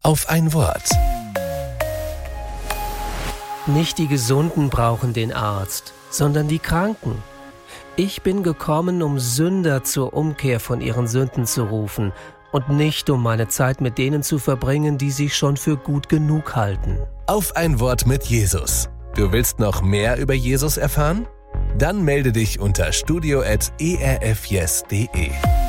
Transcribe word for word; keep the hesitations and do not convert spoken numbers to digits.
auf ein Wort. Nicht die Gesunden brauchen den Arzt, sondern die Kranken. Ich bin gekommen, um Sünder zur Umkehr von ihren Sünden zu rufen und nicht, um meine Zeit mit denen zu verbringen, die sich schon für gut genug halten. Auf ein Wort mit Jesus. Du willst noch mehr über Jesus erfahren? Dann melde dich unter studio at e r f yes punkt de.